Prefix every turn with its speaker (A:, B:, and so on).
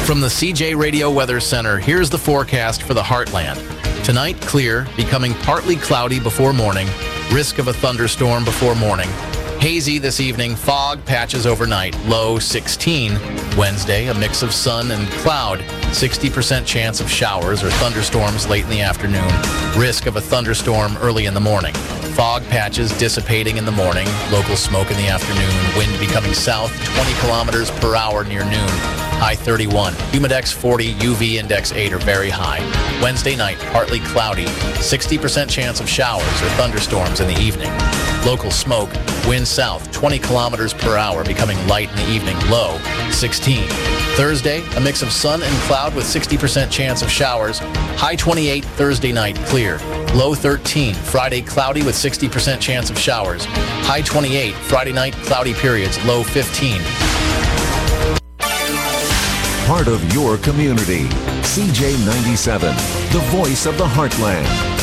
A: From the CJ Radio Weather Center, here's the forecast for the Heartland. Tonight, clear, becoming partly cloudy before morning. Risk of a thunderstorm before morning. Hazy this evening, fog patches overnight, low 16. Wednesday, a mix of sun and cloud, 60% chance of showers or thunderstorms late in the afternoon. Risk of a thunderstorm early in the morning. Fog patches dissipating in the morning, local smoke in the afternoon, wind becoming south 20 kilometers per hour near noon. High 31. Humidex 40, UV index 8 are very high. Wednesday night, partly cloudy, 60% chance of showers or thunderstorms in the evening. Local smoke, wind south 20 kilometers per hour, becoming light in the evening, low 16. Thursday, a mix of sun and cloud with 60% chance of showers. High 28, Thursday night, clear. Low 13. Friday, cloudy with 60% chance of showers. High 28, Friday night, cloudy periods, low 15.
B: Part of your community. CJ97, the voice of the Heartland.